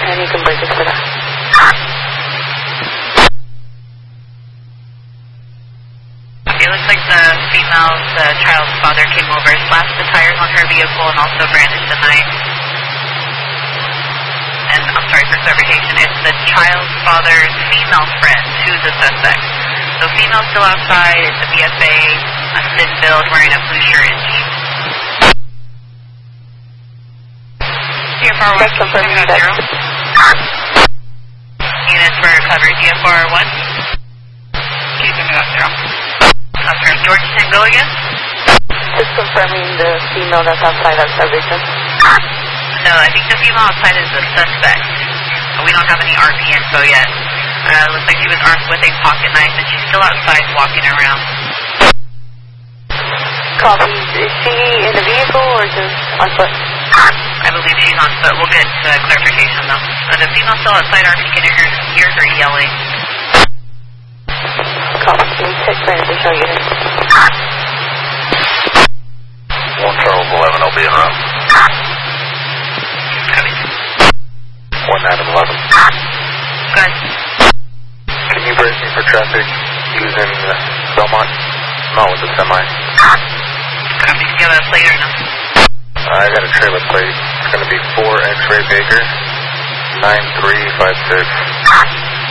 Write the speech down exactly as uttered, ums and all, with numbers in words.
and you can break it for that. It looks like the female, the child's father came over, slashed the tires on her vehicle, and also brandished a knife. And I'm sorry for clarification, it's the child's father's female friend who's the suspect. So female still outside, it's a B F A, a thin build, wearing a blue shirt and jeans. D F R one, confirming that zero. Units were covered, D F R one. Confirming that zero. Confirm, George Tango again? Just confirming the female that's outside as a victim. No, I think the female outside is the suspect. We don't have any R P info yet. Uh, looks like she was armed with a pocket knife and she's still outside walking around. Copy. Is she in the vehicle or just on foot? I believe she's on foot. We'll get uh, clarification though. Uh, the female still outside, R P can hear, hear her yelling. Copy. Can you check for an additional unit? One Charles eleven, I'll be in route. One Adam eleven. Good. Can you brace me for traffic using uh, Belmont? No, with the semi. Copy. Do you have a plate or no? I got a trailer plate. It's going to be four X-ray Baker, nine three five six.